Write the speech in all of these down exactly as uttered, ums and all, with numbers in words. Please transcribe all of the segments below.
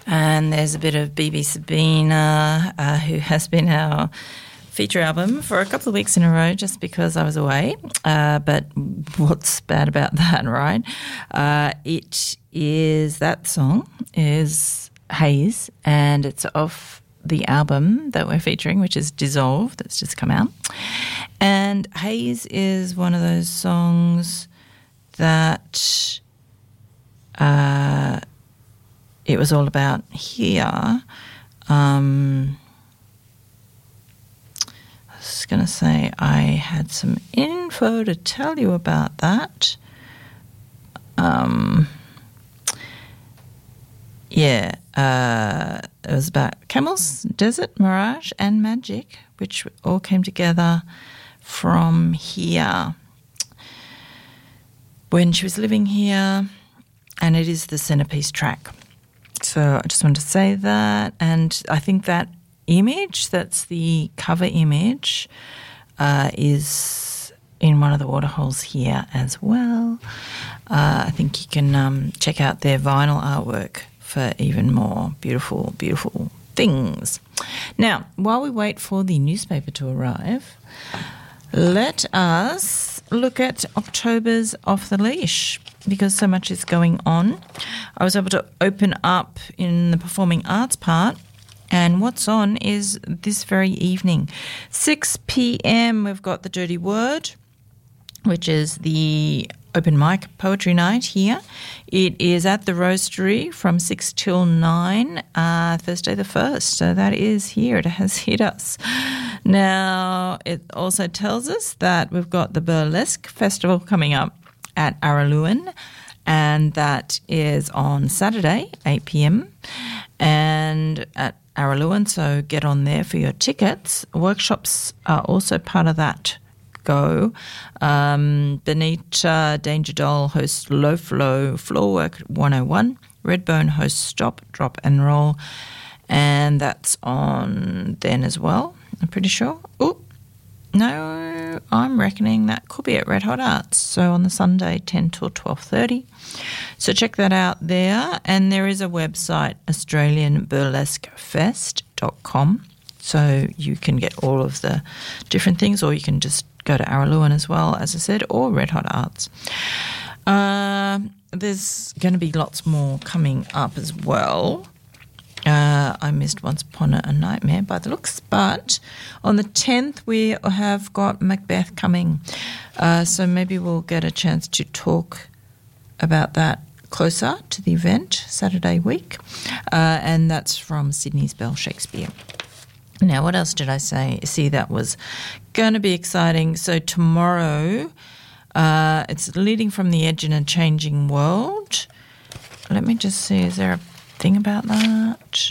And there's a bit of B B Sabina, uh, who has been our feature album for a couple of weeks in a row just because I was away. Uh, but what's bad about that, right? Uh, it is, that song is Haze, and it's off the album that we're featuring, which is Dissolve, that's just come out. And Haze is one of those songs that uh, it was all about here. Um, I was going to say I had some info to tell you about that. Um, yeah, uh, it was about camels, desert, mirage and magic, which all came together from here when she was living here, and it is the centerpiece track. So I just wanted to say that, and I think that image, that's the cover image, uh, is in one of the waterholes here as well. Uh, I think you can um, check out their vinyl artwork for even more beautiful, beautiful things. Now, while we wait for the newspaper to arrive, let us look at October's Off the Leash, because so much is going on. I was able to open up in the performing arts part, and what's on is this very evening. six p.m. we've got The Dirty Word, which is the open mic poetry night here. It is at the Roastery from six till nine, uh, Thursday the first. So that is here. It has hit us. Now, it also tells us that we've got the Burlesque Festival coming up at Araluen, and that is on Saturday, eight p.m, and at Araluen, so get on there for your tickets. Workshops are also part of that go. Um, Benita Danger Doll hosts Low Flow Floorwork one oh one. Redbone hosts Stop, Drop and Roll, and that's on then as well, I'm pretty sure. Oh, no, I'm reckoning that could be at Red Hot Arts, so on the Sunday, ten till twelve thirty. So check that out there, and there is a website, australian burlesque fest dot com, so you can get all of the different things, or you can just go to Araluen as well, as I said, or Red Hot Arts. Uh, there's going to be lots more coming up as well. Uh, I missed Once Upon a Nightmare by the looks, but on the tenth we have got Macbeth coming, uh, so maybe we'll get a chance to talk about that closer to the event Saturday week, uh, and that's from Sydney's Bell Shakespeare. Now, what else did I say? See, that was going to be exciting. So tomorrow, uh, it's Leading from the Edge in a Changing World. Let me just see, is there a thing about that?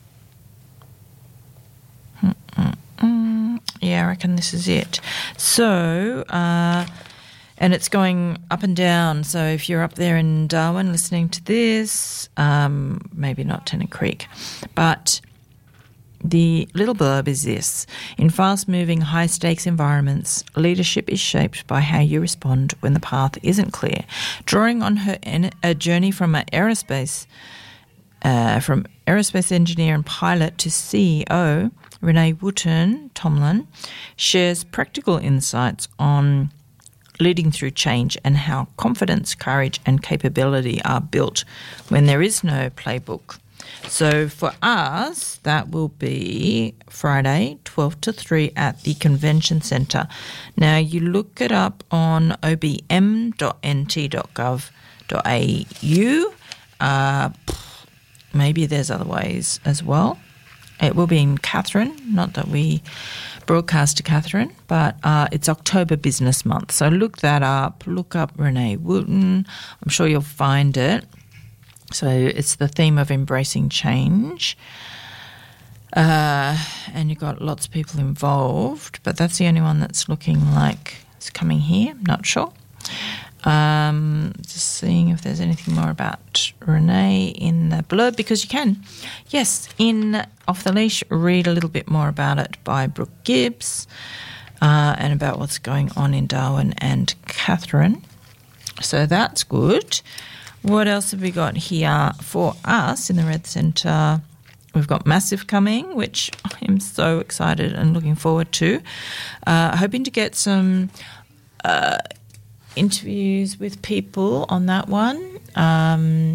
Mm-mm-mm. Yeah, I reckon this is it. So, uh, and it's going up and down. So if you're up there in Darwin listening to this, um, maybe not Tennant Creek, but the little blurb is this: in fast-moving, high-stakes environments, leadership is shaped by how you respond when the path isn't clear. Drawing on her en- a journey from an aerospace, uh, from aerospace engineer and pilot to C E O, Renee Wooten Tomlin shares practical insights on leading through change and how confidence, courage, and capability are built when there is no playbook. So for us, that will be Friday, twelve to three at the Convention Centre. Now, you look it up on o b m dot n t dot gov dot a u. Uh, maybe there's other ways as well. It will be in Katherine, not that we broadcast to Katherine, but uh, it's October Business Month. So look that up. Look up Renee Wooten. I'm sure you'll find it. So it's the theme of embracing change, uh, and you've got lots of people involved, but that's the only one that's looking like it's coming here. Not sure. Um, just seeing if there's anything more about Renee in the blurb, because you can. Yes, in Off the Leash, read a little bit more about it by Brooke Gibbs, uh, and about what's going on in Darwin and Katherine. So that's good. What else have we got here for us in the Red Centre? We've got Massive coming, which I'm so excited and looking forward to. Uh, hoping to get some uh, interviews with people on that one. Um,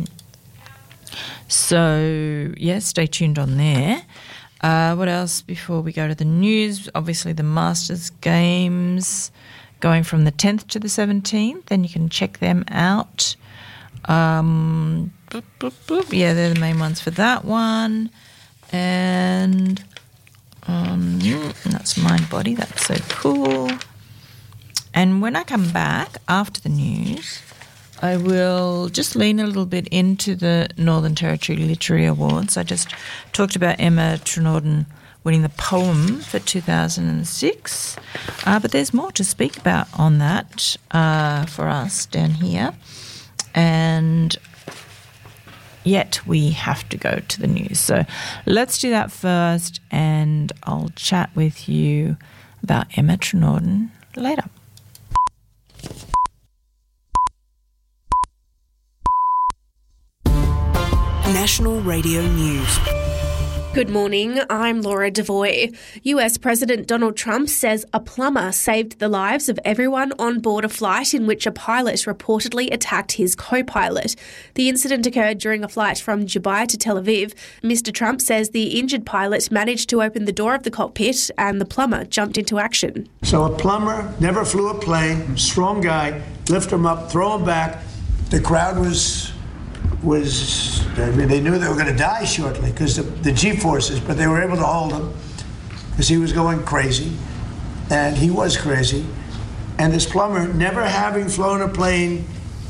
so, yeah, stay tuned on there. Uh, what else before we go to the news? Obviously, the Masters Games going from the tenth to the seventeenth, and you can check them out. Um, boop, boop, boop. Yeah, they're the main ones for that one. And um, that's Mind Body. That's so cool. And when I come back after the news, I will just lean a little bit into the Northern Territory Literary Awards. I just talked about Emma Trenorden winning the poem for two thousand six, uh, but there's more to speak about on that uh, for us down here. And yet we have to go to the news. So let's do that first, and I'll chat with you about Emma Trenorden later. National Radio News. Good morning, I'm Laura Devoy. U S President Donald Trump says a plumber saved the lives of everyone on board a flight in which a pilot reportedly attacked his co-pilot. The incident occurred during a flight from Dubai to Tel Aviv. Mister Trump says the injured pilot managed to open the door of the cockpit and the plumber jumped into action. So a plumber never flew a plane, strong guy, lift him up, throw him back. The crowd was... was I mean, they knew they were going to die shortly because the, the G-forces, but they were able to hold him because he was going crazy, and he was crazy. And this plumber, never having flown a plane,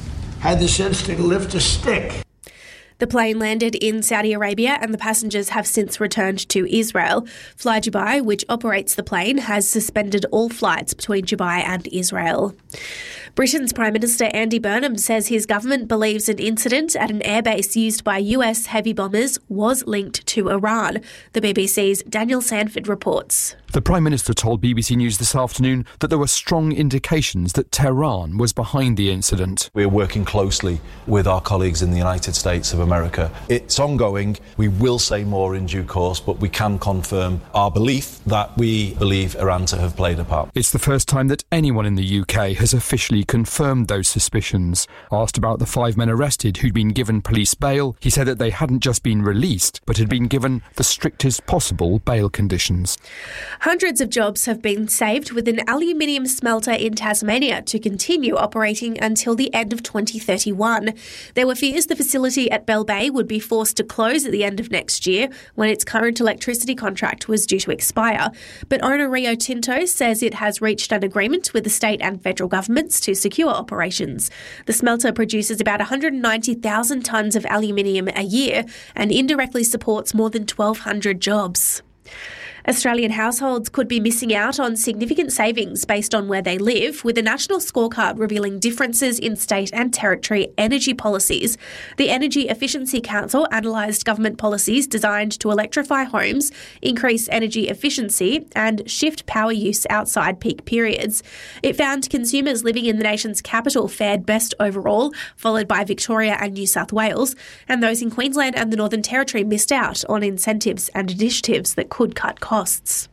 had the sense to lift a stick. The plane landed in Saudi Arabia and the passengers have since returned to Israel. Fly Dubai, which operates the plane, has suspended all flights between Dubai and Israel. Britain's Prime Minister Andy Burnham says his government believes an incident at an airbase used by U S heavy bombers was linked to Iran. The B B C's Daniel Sanford reports. The Prime Minister told B B C News this afternoon that there were strong indications that Tehran was behind the incident. We're working closely with our colleagues in the United States of America. It's ongoing. We will say more in due course, but we can confirm our belief that we believe Iran to have played a part. It's the first time that anyone in the U K has officially confirmed those suspicions. Asked about the five men arrested who'd been given police bail, he said that they hadn't just been released, but had been given the strictest possible bail conditions. Hundreds of jobs have been saved with an aluminium smelter in Tasmania to continue operating until the end of twenty thirty-one. There were fears the facility at Bell Bay would be forced to close at the end of next year when its current electricity contract was due to expire. But owner Rio Tinto says it has reached an agreement with the state and federal governments to secure operations. The smelter produces about one hundred ninety thousand tonnes of aluminium a year and indirectly supports more than twelve hundred jobs. Australian households could be missing out on significant savings based on where they live, with a national scorecard revealing differences in state and territory energy policies. The Energy Efficiency Council analysed government policies designed to electrify homes, increase energy efficiency and shift power use outside peak periods. It found consumers living in the nation's capital fared best overall, followed by Victoria and New South Wales, and those in Queensland and the Northern Territory missed out on incentives and initiatives that could cut costs. Costs.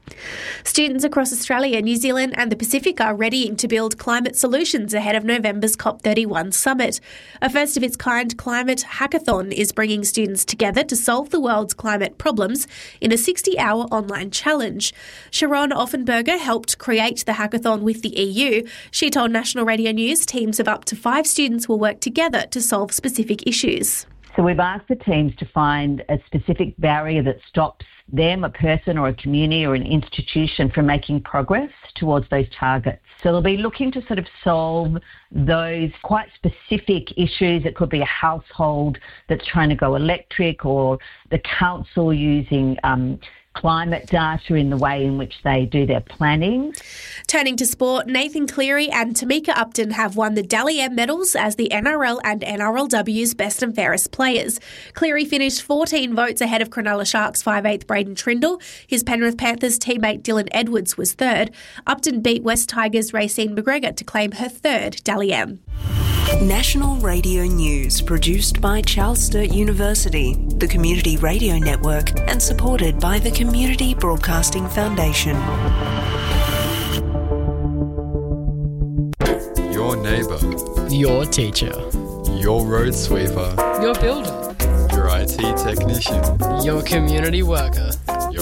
Students across Australia, New Zealand and the Pacific are readying to build climate solutions ahead of November's COP thirty-one summit. A first-of-its-kind climate hackathon is bringing students together to solve the world's climate problems in a sixty-hour online challenge. Sharon Offenberger helped create the hackathon with the E U. She told National Radio News teams of up to five students will work together to solve specific issues. So we've asked the teams to find a specific barrier that stops them, a person or a community or an institution from making progress towards those targets. So they'll be looking to sort of solve those quite specific issues. It could be a household that's trying to go electric or the council using um, climate data in the way in which they do their planning. Turning to sport, Nathan Cleary and Tamika Upton have won the Dally M medals as the N R L and N R L W's best and fairest players. Cleary finished fourteen votes ahead of Cronulla Sharks five eighth Braden Trindle. His Penrith Panthers teammate Dylan Edwards was third. Upton beat West Tigers Racine McGregor to claim her third Dally M. National Radio News, produced by Charles Sturt University, the Community Radio Network, and supported by the Community Broadcasting Foundation. Your neighbour. Your teacher. Your road sweeper. Your builder. Your I T technician. Your community worker.